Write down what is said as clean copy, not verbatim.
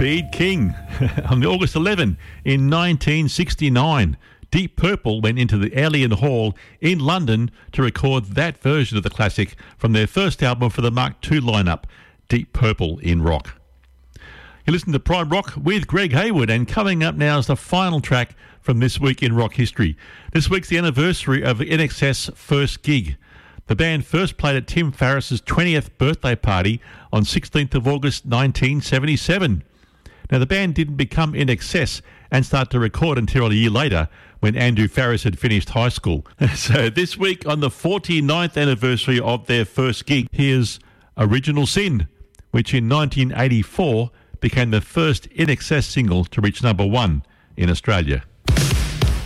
Speed King. On August 11 in 1969, Deep Purple went into the Alien Hall in London to record that version of the classic from their first album for the Mark II lineup, Deep Purple in Rock. You listen to Prime Rock with Greg Hayward, and coming up now is the final track from this week in rock history. This week's the anniversary of the INXS first gig. The band first played at Tim Farriss's 20th birthday party on 16th of August 1977. Now, the band didn't become INXS and start to record until a year later when Andrew Farriss had finished high school. So this week, on the 49th anniversary of their first gig, here's Original Sin, which in 1984 became the first INXS single to reach number 1 in Australia.